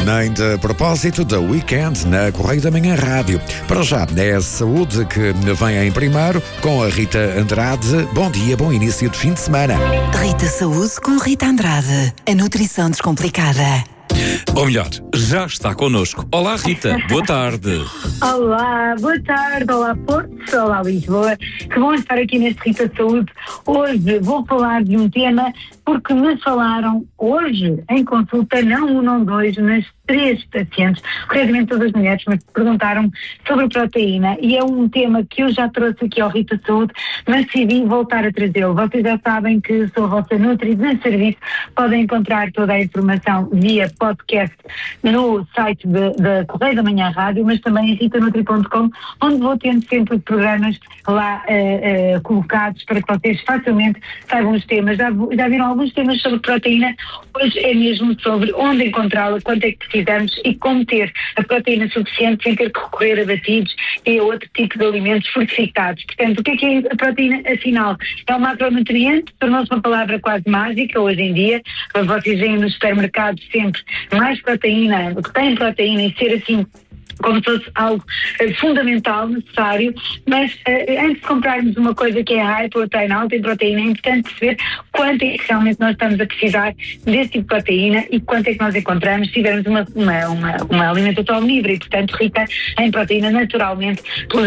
Nem de propósito da Weekend na Correio da Manhã Rádio. Para já, é a saúde que vem em primeiro com a Rita Andrade. Bom dia, bom início de fim de semana. Rita Saúde com Rita Andrade. A nutrição descomplicada. Ou melhor, já está connosco. Olá Rita, boa tarde. Olá, boa tarde, olá Porto, olá Lisboa, que bom estar aqui neste Rita Saúde. Hoje vou falar de um tema porque me falaram hoje em consulta, não um, não dois, mas 3 pacientes, corretamente todas as mulheres, mas perguntaram sobre a proteína e é um tema que eu já trouxe aqui ao Rita Saúde, mas decidi voltar a trazê-lo. Vocês já sabem que sou a vossa Nutri de serviço, podem encontrar toda a informação via podcast no site da Correio da Manhã Rádio, mas também em ritanutri.com, onde vou tendo sempre programas lá colocados para que vocês facilmente saibam os temas. Já viram alguns temas sobre proteína, hoje é mesmo sobre onde encontrá-la, quanto é que precisamos e como ter a proteína suficiente sem ter que recorrer a batidos e a outro tipo de alimentos fortificados. Portanto, o que é a proteína? Afinal, é um macronutriente, tornou-se uma palavra quase mágica hoje em dia. Vocês veem nos supermercados sempre mais proteína, que tem proteína e ser assim como se fosse algo fundamental, necessário, mas antes de comprarmos uma coisa que é high protein, alta em proteína, é importante perceber quanto é que realmente nós estamos a precisar desse tipo de proteína e quanto é que nós encontramos se tivermos uma alimentação omnívora e, portanto, rica em proteína naturalmente,